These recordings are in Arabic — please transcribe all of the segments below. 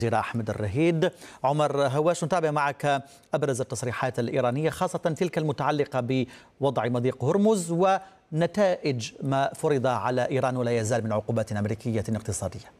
أحمد الرهيد. عمر هواش، نتابع معك أبرز التصريحات الإيرانية، خاصة تلك المتعلقة بوضع مضيق هرمز ونتائج ما فرض على إيران ولا يزال من عقوبات أمريكية اقتصادية.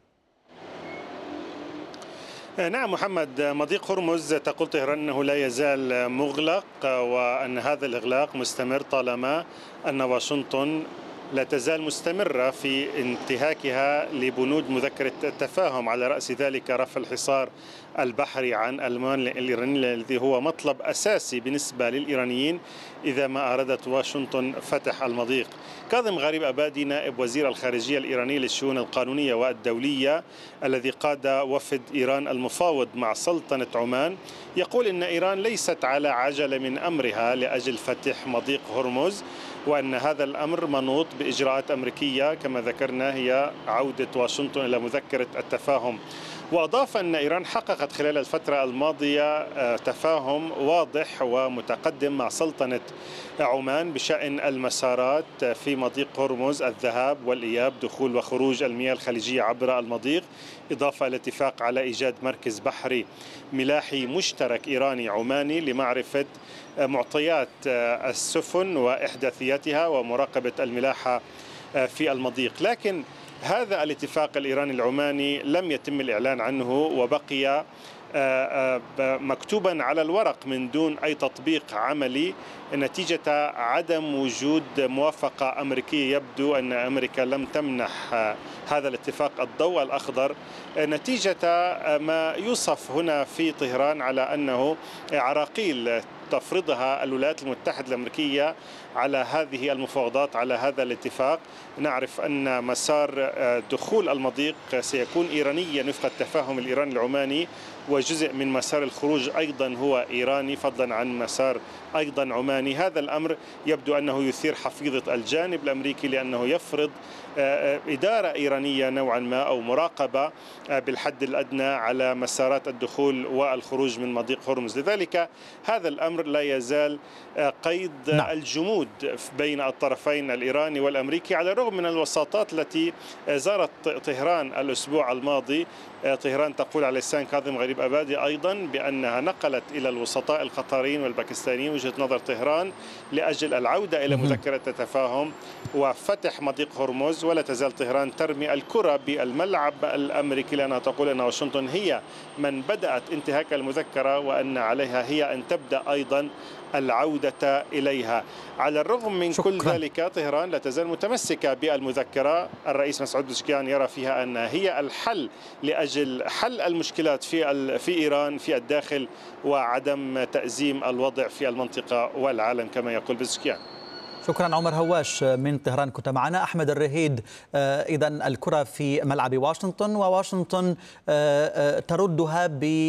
نعم محمد، مضيق هرمز تقول طهران أنه لا يزال مغلق، وأن هذا الإغلاق مستمر طالما أن واشنطن لا تزال مستمرة في انتهاكها لبنود مذكرة التفاهم، على رأس ذلك رفع الحصار البحري عن الموانئ الإيرانية الذي هو مطلب أساسي بالنسبة للإيرانيين إذا ما أرادت واشنطن فتح المضيق. كاظم غريب أبادي نائب وزير الخارجية الإيراني للشؤون القانونية والدولية الذي قاد وفد إيران المفاوض مع سلطنة عمان يقول إن إيران ليست على عجلة من أمرها لأجل فتح مضيق هرمز، وأن هذا الأمر منوط بإجراءات أمريكية كما ذكرنا هي عودة واشنطن إلى مذكرة التفاهم. وأضاف أن إيران حققت خلال الفترة الماضية تفاهم واضح ومتقدم مع سلطنة عمان بشأن المسارات في مضيق هرمز، الذهاب والإياب، دخول وخروج المياه الخليجية عبر المضيق، إضافة إلى اتفاق على إيجاد مركز بحري ملاحي مشترك إيراني عماني لمعرفة معطيات السفن وإحداثياتها ومراقبة الملاحة في المضيق. لكن هذا الاتفاق الإيراني العماني لم يتم الإعلان عنه وبقي مكتوبا على الورق من دون أي تطبيق عملي نتيجة عدم وجود موافقة أمريكية. يبدو أن أمريكا لم تمنح هذا الاتفاق الضوء الأخضر نتيجة ما يوصف هنا في طهران على أنه عراقيل تفرضها الولايات المتحدة الأمريكية على هذه المفاوضات، على هذا الاتفاق. نعرف أن مسار دخول المضيق سيكون إيرانيا وفق التفاهم الإيراني العماني، وجزء من مسار الخروج أيضا هو إيراني فضلا عن مسار أيضا عماني. هذا الأمر يبدو أنه يثير حفيظة الجانب الأمريكي لأنه يفرض إدارة إيرانية نوعا ما أو مراقبة بالحد الأدنى على مسارات الدخول والخروج من مضيق هرمز. لذلك هذا الأمر لا يزال قيد الجمود بين الطرفين الإيراني والأمريكي، على الرغم من الوساطات التي زارت طهران الأسبوع الماضي. طهران تقول على لسان كاظم غريب أبادي أيضا بأنها نقلت إلى الوسطاء القطريين والباكستانيين وجهة نظر طهران لأجل العودة إلى مذكرة التفاهم وفتح مضيق هرمز، ولا تزال طهران ترمي الكرة بالملعب الأمريكي لأنها تقول أن واشنطن هي من بدأت انتهاك المذكرة وأن عليها هي أن تبدأ أيضا العودة إليها. على الرغم من كل ذلك طهران لا تزال متمسكة بالمذكرة. الرئيس مسعود بزشكيان يرى فيها أن هي الحل لأجل حل المشكلات في إيران في الداخل وعدم تأزيم الوضع في المنطقة والعالم كما يقول بزشكيان. شكرا عمر هواش من طهران كنت معنا. أحمد الرهيد، إذا الكرة في ملعب واشنطن، وواشنطن تردها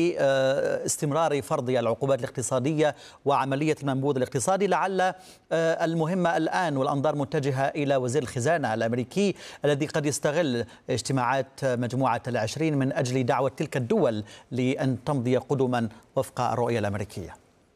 باستمرار فرض العقوبات الاقتصادية وعملية المنبوذ الاقتصادي. لعل المهمة الآن والأنظار متجهة إلى وزير الخزانة الأمريكي الذي قد يستغل اجتماعات مجموعة ال20 من أجل دعوة تلك الدول لأن تمضي قدما وفق الرؤية الأمريكية.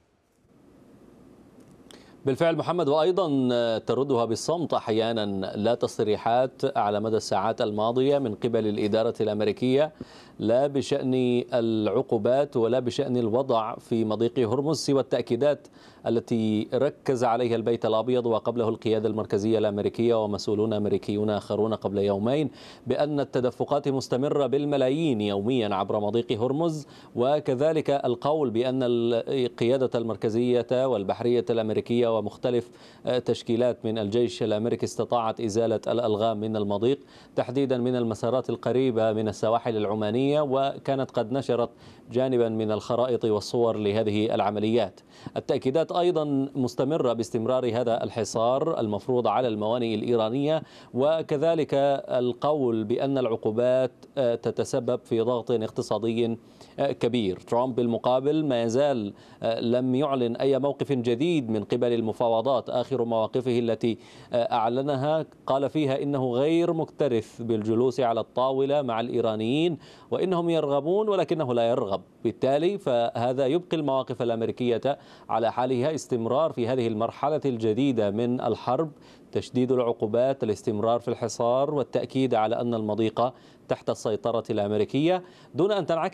بالفعل محمد، وأيضا تردها بالصمت أحيانا، لا تصريحات على مدى الساعات الماضية من قبل الإدارة الأمريكية لا بشأن العقوبات ولا بشأن الوضع في مضيق هرمز، سوى التأكيدات التي ركز عليها البيت الأبيض وقبله القيادة المركزية الأمريكية ومسؤولون أمريكيون آخرون قبل يومين بأن التدفقات مستمرة بالملايين يوميا عبر مضيق هرمز، وكذلك القول بأن القيادة المركزية والبحرية الأمريكية ومختلف تشكيلات من الجيش الأمريكي استطاعت إزالة الألغام من المضيق تحديدا من المسارات القريبة من السواحل العمانية، وكانت قد نشرت جانبا من الخرائط والصور لهذه العمليات. التأكيدات أيضا مستمرة باستمرار هذا الحصار المفروض على الموانئ الإيرانية، وكذلك القول بأن العقوبات تتسبب في ضغط اقتصادي كبير. ترامب بالمقابل ما يزال لم يعلن أي موقف جديد من قبل المفاوضات. آخر مواقفه التي أعلنها قال فيها إنه غير مكترث بالجلوس على الطاولة مع الإيرانيين وإنهم يرغبون ولكنه لا يرغب. بالتالي فهذا يبقي المواقف الأمريكية على حالها باعتبارها استمرار في هذه المرحلة الجديدة من الحرب، تشديد العقوبات، الاستمرار في الحصار، والتأكيد على أن المضيق تحت السيطرة الأمريكية، دون أن تنعكس